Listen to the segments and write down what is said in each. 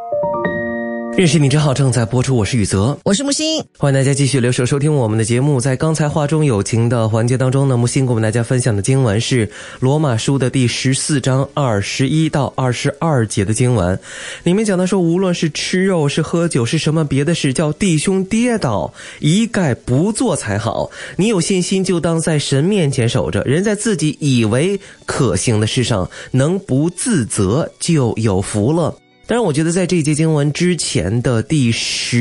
认识你真好正在播出，我是宇泽， 我是木星， 欢迎大家继续留守收听我们的节目。在刚才话中有情的环节当中呢，木星给我们大家分享的经文是罗马书的第14章21到22节的经文，里面讲到说，无论是吃肉是喝酒是什么别的事，叫弟兄跌倒一概不做才好。你有信心就当在神面前守着，人在自己以为可行的事上能不自责就有福了。当然我觉得在这一节经文之前的第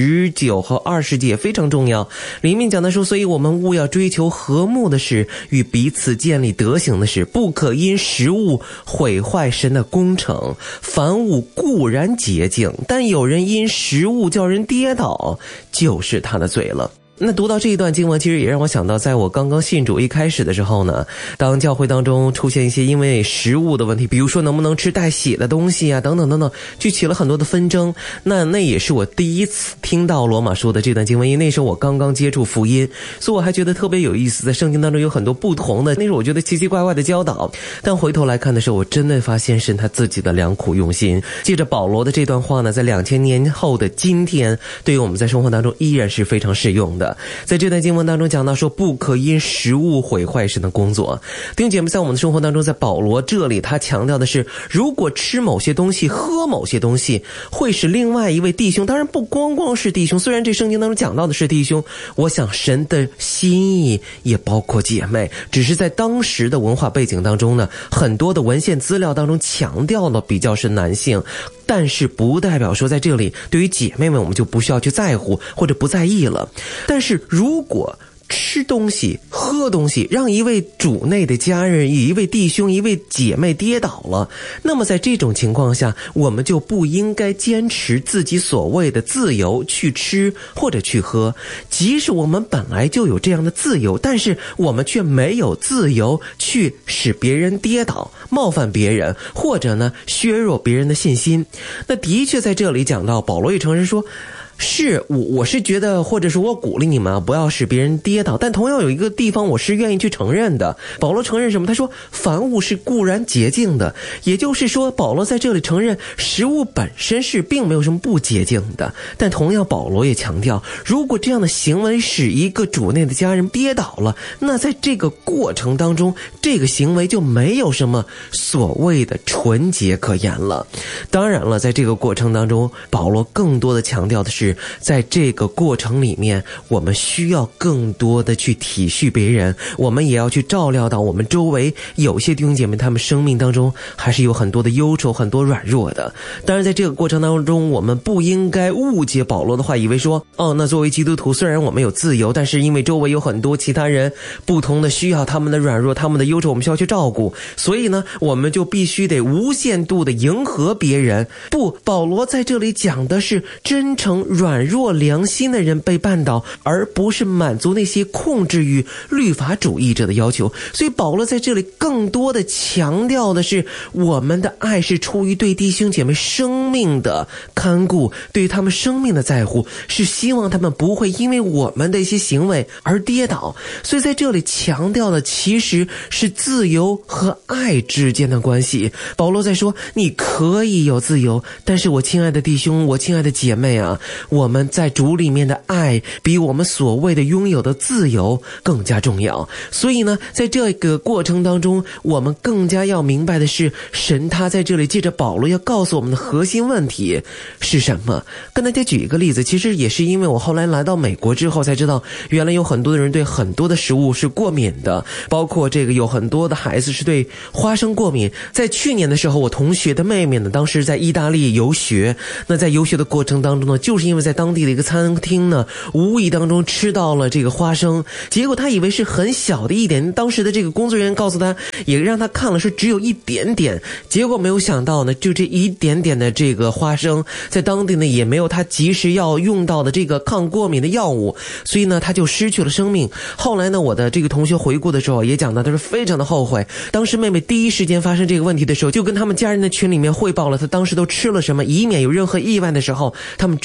19和20节也非常重要，里面讲的说，所以我们务要追求和睦的事，与彼此建立德行的事，不可因食物毁坏神的工程。凡物固然洁净，但有人因食物叫人跌倒，就是他的罪了。那读到这一段经文，其实也让我想到，在我刚刚信主一开始的时候呢，当教会当中出现一些因为食物的问题，比如说能不能吃带血的东西啊，等等等等，就起了很多的纷争。那也是我第一次听到罗马书的这段经文，因为那时候我刚刚接触福音，所以我还觉得特别有意思。在圣经当中有很多不同的，那时候我觉得奇奇怪怪的教导，但回头来看的时候，我真的发现神他自己的良苦用心。借着保罗的这段话呢，在2000年后的今天，对于我们在生活当中依然是非常适用的。在这段经文当中讲到说，不可因食物毁坏神的工作。弟兄姐妹，在我们的生活当中，在保罗这里他强调的是，如果吃某些东西喝某些东西会使另外一位弟兄，当然不光光是弟兄，虽然这圣经当中讲到的是弟兄，我想神的心意也包括姐妹，只是在当时的文化背景当中呢，很多的文献资料当中强调的比较是男性，但是不代表说在这里对于姐妹们我们就不需要去在乎或者不在意了。但是如果吃东西喝东西让一位主内的家人一位弟兄一位姐妹跌倒了，那么在这种情况下，我们就不应该坚持自己所谓的自由去吃或者去喝。即使我们本来就有这样的自由，但是我们却没有自由去使别人跌倒冒犯别人，或者呢削弱别人的信心。那的确在这里讲到，保罗也承认说，是我是觉得，或者是我鼓励你们不要使别人跌倒，但同样有一个地方我是愿意去承认的。保罗承认什么？他说凡物是固然洁净的，也就是说保罗在这里承认食物本身是并没有什么不洁净的，但同样保罗也强调，如果这样的行为使一个主内的家人跌倒了，那在这个过程当中，这个行为就没有什么所谓的纯洁可言了。当然了，在这个过程当中，保罗更多的强调的是，在这个过程里面，我们需要更多的去体恤别人，我们也要去照料到我们周围有些弟兄姐妹，他们生命当中还是有很多的忧愁，很多软弱的。当然在这个过程当中，我们不应该误解保罗的话，以为说那作为基督徒，虽然我们有自由，但是因为周围有很多其他人不同的需要，他们的软弱，他们的忧愁，我们需要去照顾，所以呢我们就必须得无限度的迎合别人。不，保罗在这里讲的是真诚软弱良心的人被绊倒，而不是满足那些控制与律法主义者的要求。所以保罗在这里更多的强调的是，我们的爱是出于对弟兄姐妹生命的看顾，对于他们生命的在乎，是希望他们不会因为我们的一些行为而跌倒。所以在这里强调的其实是自由和爱之间的关系。保罗在说，你可以有自由，但是我亲爱的弟兄，我亲爱的姐妹啊，我们在主里面的爱比我们所谓的拥有的自由更加重要。所以呢，在这个过程当中，我们更加要明白的是，神他在这里借着保罗要告诉我们的核心问题是什么。跟大家举一个例子，其实也是因为我后来来到美国之后才知道，原来有很多的人对很多的食物是过敏的，包括这个有很多的孩子是对花生过敏。在去年的时候，我同学的妹妹呢，当时在意大利游学，那在游学的过程当中呢，就是因为在当地的一个餐厅呢，无意当中吃到了这个花生，结果他以为是很小的一点，当时的这个工作人员告诉他，也让他看了是只有一点点，结果没有想到呢，就这一点点的这个花生，在当地呢也没有他及时要用到的这个抗过敏的药物，所以呢他就失去了生命。后来呢，我的这个同学回顾的时候也讲到，他是非常的后悔，当时妹妹第一时间发生这个问题的时候，就跟他们家人的群里面汇报了他当时都吃了什么，以免有任何意外的时候他们知道发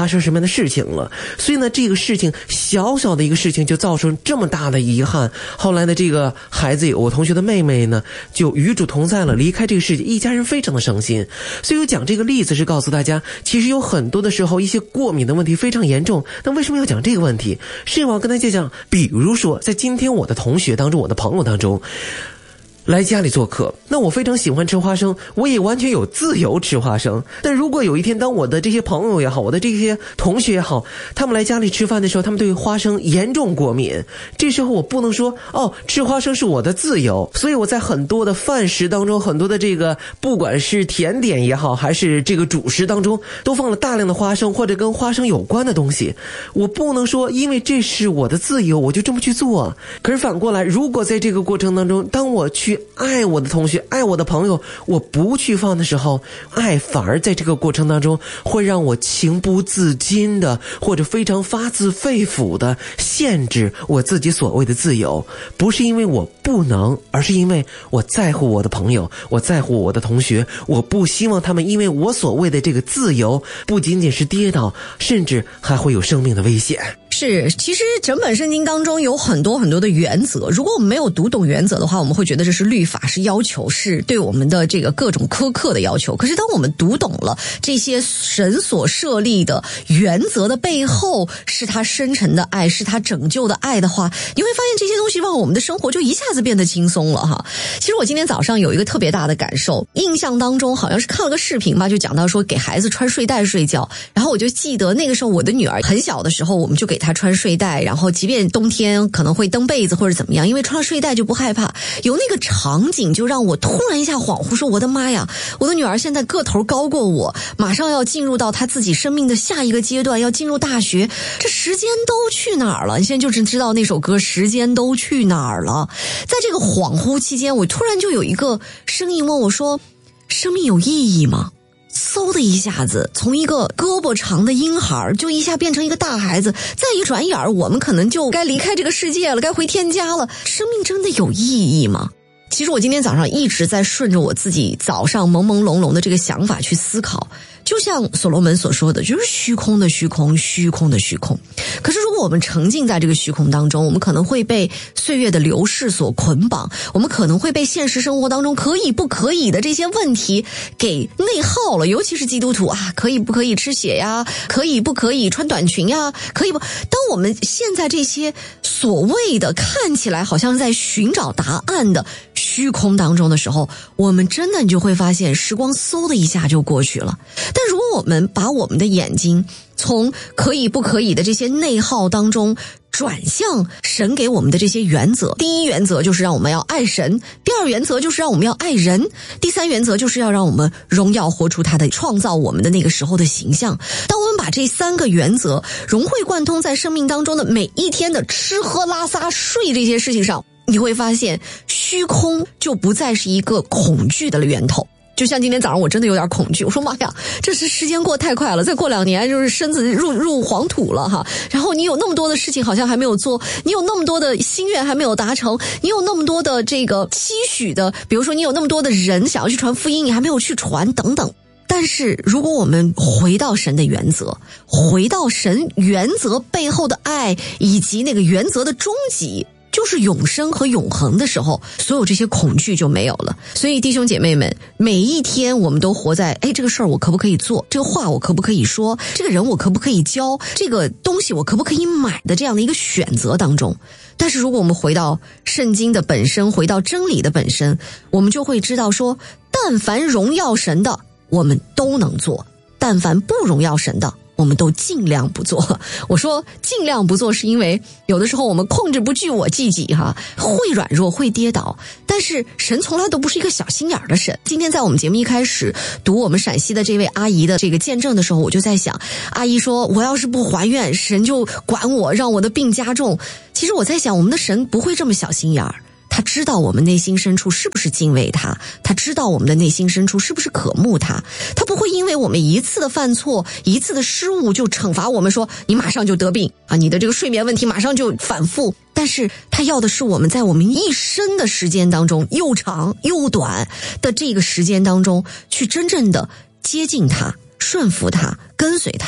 生什么样的事情了。所以呢，这个事情小小的一个事情就造成这么大的遗憾。后来呢，这个孩子我同学的妹妹呢就与主同在了，离开这个世界，一家人非常的伤心。所以我讲这个例子是告诉大家，其实有很多的时候一些过敏的问题非常严重。那为什么要讲这个问题？是我要跟大家讲，比如说在今天我的同学当中，我的朋友当中来家里做客，那我非常喜欢吃花生，我也完全有自由吃花生。但如果有一天当我的这些朋友也好，我的这些同学也好，他们来家里吃饭的时候，他们对花生严重过敏，这时候我不能说吃花生是我的自由。所以我在很多的饭食当中，很多的这个不管是甜点也好，还是这个主食当中，都放了大量的花生或者跟花生有关的东西。我不能说因为这是我的自由我就这么去做。可是反过来，如果在这个过程当中，当我去爱我的同学，爱我的朋友，我不去放的时候，爱反而在这个过程当中会让我情不自禁的，或者非常发自肺腑的限制我自己所谓的自由。不是因为我不能，而是因为我在乎我的朋友，我在乎我的同学，我不希望他们因为我所谓的这个自由，不仅仅是跌倒，甚至还会有生命的危险。 是，其实整本圣经当中有很多很多的原则，如果我们没有读懂原则的话，我们会觉得这是律法，是要求，是对我们的这个各种苛刻的要求。可是当我们读懂了这些神所设立的原则的背后是他深沉的爱，是他拯救的爱的话，你会发现这些东西让我们的生活就一下子变得轻松了哈。其实我今天早上有一个特别大的感受，印象当中好像是看了个视频吧，就讲到说给孩子穿睡袋睡觉，然后我就记得那个时候我的女儿很小的时候，我们就给她穿睡袋，然后即便冬天可能会蹬被子或者怎么样，因为穿了睡袋就不害怕。有那个场景就让我突然一下恍惚，说我的妈呀，我的女儿现在个头高过我，马上要进入到她自己生命的下一个阶段，要进入大学，这时间都去哪儿了？你现在就只知道那首歌时间都去哪儿了。在这个恍惚期间，我突然就有一个声音问我说，生命有意义吗？嗖的一下子，从一个胳膊长的婴孩就一下变成一个大孩子，再一转眼我们可能就该离开这个世界了，该回天家了。生命真的有意义吗？其实我今天早上一直在顺着我自己早上朦朦胧胧的这个想法去思考，就像所罗门所说的，就是虚空的虚空，虚空的虚空。可是如果我们沉浸在这个虚空当中，我们可能会被岁月的流逝所捆绑，我们可能会被现实生活当中可以不可以的这些问题给内耗了。尤其是基督徒啊，可以不可以吃血呀？可以不可以穿短裙呀？可以不？当我们现在这些所谓的看起来好像在寻找答案的虚空当中的时候，我们真的你就会发现时光嗖的一下就过去了。但如果我们把我们的眼睛从可以不可以的这些内耗当中转向神给我们的这些原则，第一原则就是让我们要爱神，第二原则就是让我们要爱人，第三原则就是要让我们荣耀活出他的创造我们的那个时候的形象。当我们把这三个原则融会贯通在生命当中的每一天的吃喝拉撒睡这些事情上，你会发现虚空就不再是一个恐惧的源头。就像今天早上我真的有点恐惧，我说妈呀，这是时间过太快了，再过2年就是身子入黄土了哈。然后你有那么多的事情好像还没有做，你有那么多的心愿还没有达成，你有那么多的这个期许的，比如说你有那么多的人想要去传福音，你还没有去传等等。但是如果我们回到神的原则，回到神原则背后的爱，以及那个原则的终极就是永生和永恒的时候，所有这些恐惧就没有了。所以弟兄姐妹们，每一天我们都活在这个事儿我可不可以做，这个话我可不可以说，这个人我可不可以交，这个东西我可不可以买的这样的一个选择当中。但是如果我们回到圣经的本身，回到真理的本身，我们就会知道说，但凡荣耀神的我们都能做，但凡不荣耀神的我们都尽量不做。我说尽量不做是因为有的时候我们控制不住我自己哈，会软弱会跌倒，但是神从来都不是一个小心眼的神。今天在我们节目一开始读我们陕西的这位阿姨的这个见证的时候，我就在想，阿姨说我要是不还愿，神就管我，让我的病加重。其实我在想，我们的神不会这么小心眼儿，他知道我们内心深处是不是敬畏他，他知道我们的内心深处是不是渴慕他，他不会因为我们一次的犯错，一次的失误就惩罚我们说你马上就得病啊，你的这个睡眠问题马上就反复。但是他要的是我们在我们一生的时间当中，又长又短的这个时间当中，去真正的接近他，顺服他，跟随他。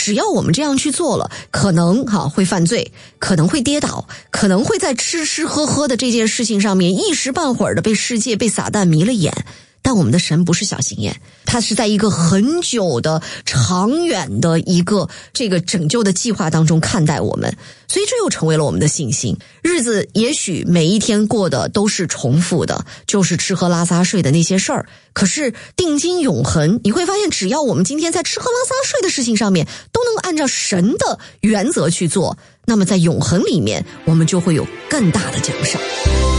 只要我们这样去做了，可能会犯罪，可能会跌倒，可能会在吃吃喝喝的这件事情上面一时半会儿的被世界被撒旦迷了眼。但我们的神不是小心眼，他是在一个很久的长远的一个这个拯救的计划当中看待我们，所以这又成为了我们的信心。日子也许每一天过的都是重复的，就是吃喝拉撒睡的那些事儿，可是定睛永恒，你会发现只要我们今天在吃喝拉撒睡的事情上面都能按照神的原则去做，那么在永恒里面我们就会有更大的奖赏。